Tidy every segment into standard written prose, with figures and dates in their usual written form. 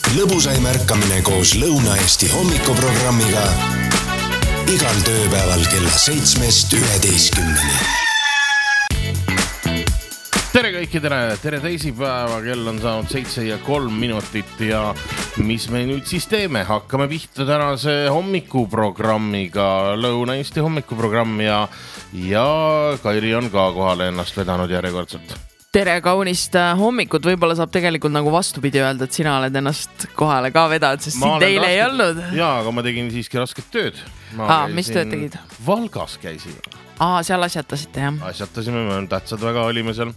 Lõbusaim ärkamine koos Lõuna-Eesti hommikuprogrammiga igal tööpäeval kella 7-11. Tere kõiki, tere teisipäeva, kell on saanud 7:03 ja mis me nüüd siis teeme? Hakkame pihta tänase hommikuprogrammiga, Lõuna-Eesti hommikuprogramm ja Kairi on ka kohale ennast vedanud järjekordselt. Tere kaunist hommikut, võib-olla saab tegelikult nagu vastupidi öelda, et sina oled ennast kohale ka vedanud, sest sind eile ei olnud. Jaa, aga ma tegin siiski rasket tööd. Mis tööd tegid? Valgas käisin. Seal asjatasite, jah? Asjatasime, me tähtsad väga olime seal.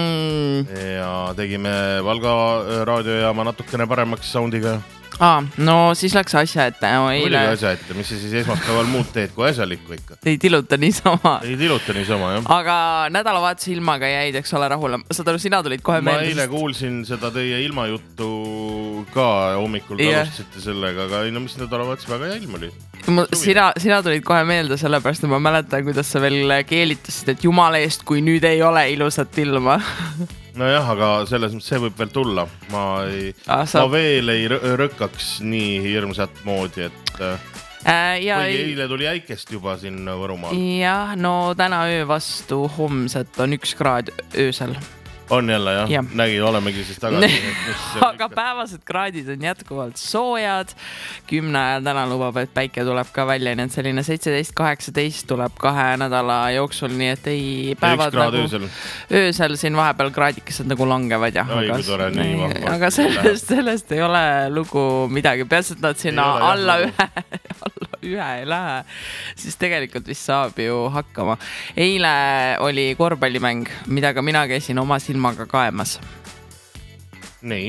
Ja tegime Valga raadiojaama natukene paremaks soundiga. No siis läks asja ette. Oligi asja ette, mis see siis esmaspäeval muud teed kui asjalikku ikka. Ei tiluta niisama, jah. Aga nädalavahetuse ilmaga jäid, eks ole, rahule. Saad aru, sina tulid kohe meelde. Ma eile kuulsin seda teie ilmajuttu ka hommikul alustasite sellega, aga no mis nädalavahetus väga hea ilm oli. Sina tulid kohe meelde, sellepärast ma mäletan, kuidas sa veel keelitasid, et jumala eest, kui nüüd ei ole ilusat ilma. Nojah, aga selles mõttes see võib veel tulla. Ma veel ei rõkkaks nii hirmsat moodi, et eile tuli äikest juba siin Võrumaal. Jah, no täna öö vastu homset on 1 kraad öösel. On jälle, jah? Nägid, olemegi siis tagasi. Aga päevased kraadid on jätkuvalt soojad. 10 ajal täna lubab, et päike tuleb ka välja, nii et selline 17-18 tuleb 2 nädala jooksul, nii et ei päevad nagu öösel siin vahepeal kraadikesed nagu langevad. Aga sellest ei ole lugu midagi. Peaasi, et nad sinna alla ühe ei lähe, siis tegelikult vist saab ju hakkama. Eile oli korvpallimäng, mida ka mina käisin oma silmaga kaemas. Nii?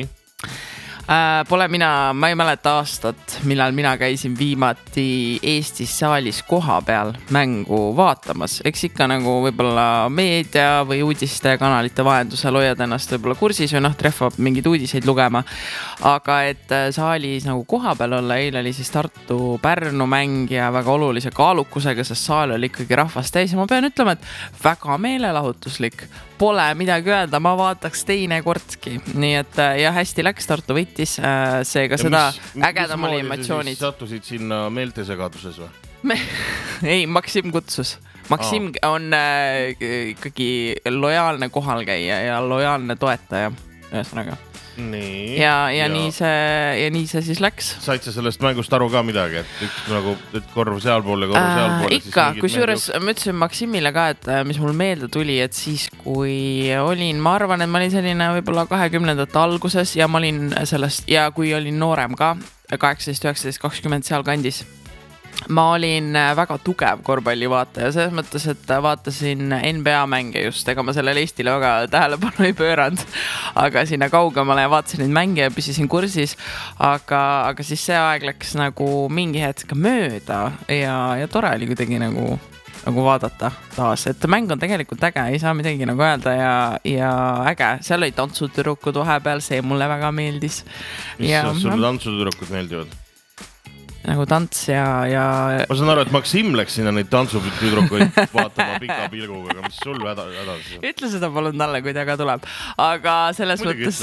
Ma ei mäleta aastat, millal mina käisin viimati Eestis saalis koha peal mängu vaatamas. Eks ikka nagu võib-olla meedia või uudiste kanalite vahendusel hoiad ennast võib-olla kursis või treffab mingeid uudiseid lugema. Aga et saalis nagu koha peal olla, eile oli siis Tartu-Pärnu mäng ja väga olulise kaalukusega, sest saal oli ikkagi rahvast täis ja ma pean ütlema, et väga meelelahutuslik. Pole midagi öelda, ma vaataks teine kordki. Nii et ja hästi läks, Tartu võitis, seega seda ägedam oli emotsioonid. Sattusid sinna meeltesegaduses või? Ei, Maksim kutsus. Maksim on ikkagi lojaalne kohalkäija ja lojaalne toetaja, ühesõnaga. Nii. Ja nii see siis läks. Said sa sellest mängust aru ka midagi, et korv sealpool ja korv sealpool? Ikka, kusjuures ma ütlesin Maksimile ka, et mis mul meelde tuli, et siis kui olin, ma arvan, et ma olin selline võib-olla 20. alguses ja ma olin sellest, ja kui olin noorem ka, 18, 19, 20 seal kandis, ma olin väga tugev korvpallivaataja, selles mõttes, et vaatasin NBA mänge just, ega ma sellele Eestile väga tähelepanu ei pööranud, aga sinna kaugemale vaatasin neid mänge ja püsisin kursis, aga siis see aeg läks nagu mingi hetk mööda ja tore oli kuidagi nagu vaadata taas, et mäng on tegelikult äge, ei saa midagi nagu öelda ja äge, seal oli tantsutürukud vahepeal, see mulle väga meeldis. Mis sulle tantsutürukud meeldivad? Nagu tants ja... Ma saan aru, et Maksim läks sinna neid tantsutüdrukuid vaatama pika pilguga, aga mis sul hädas? Ütle seda palun talle, kui ta ka tuleb. Aga selles mõttes...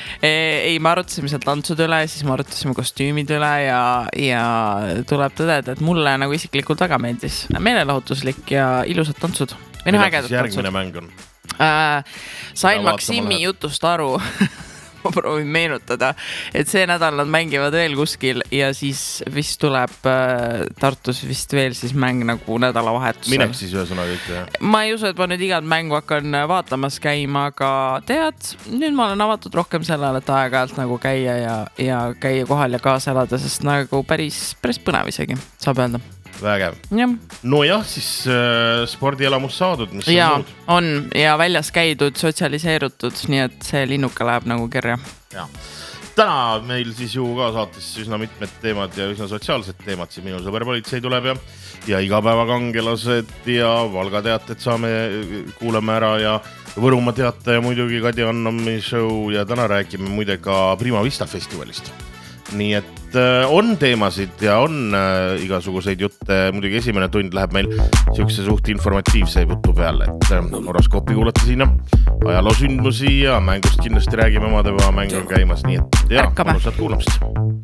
Ei, me arutasime seal tantsud üle, siis me arutasime kostüümid üle ja tuleb tõdeda, et mulle nagu isiklikult väga meeldis. Meelelahutuslik ja ilusad tantsud. Mida siis järgmine mäng on? Sain Maksimi jutust aru... Ma proovin meenutada, et see nädal nad mängivad veel kuskil ja siis vist tuleb Tartus vist veel siis mäng nagu nädalavahetusel. Mineks siis ühesõnaga ikka? Ma ei usu, et ma nüüd igalt mängu hakkan vaatamas käima, aga tead, nüüd ma olen avatud rohkem sellele, et aeg-ajalt nagu käia ja käia kohal ja kaasa elada, sest nagu päris põnev isegi, saab öelda. Vägev. No jah, siis spordielamus saadud, mis ja, on muud? On ja väljas käidud, sotsialiseerutud, nii et see linnuka läheb nagu kirja. Ja. Täna meil siis ju ka saates üsna mitmed teemad ja üsna sotsiaalsed teemad. Siin minu sõberpolitsei tuleb ja igapäevakangelased ja Valga teated saame kuuleme ära ja Võrumaa teate ja muidugi Kadi Annami show ja täna räägime muide ka Prima Vista festivalist. nii et on teemasid ja on igasuguseid jutte, muidugi esimene tund läheb meil siukse suht informatiivse jutu peale, et horoskoopi kuulate siin ajaloo sündmusi ja mängust kindlasti räägime, omadepäeva mäng on käimas, nii et ja mõnusat kuulamist.